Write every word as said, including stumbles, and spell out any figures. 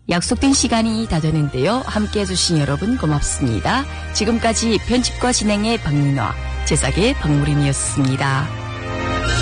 약속된 시간이 다 되는데요. 함께해 주신 여러분 고맙습니다. 지금까지 편집과 진행의 박민화, 제작의 박무린이었습니다.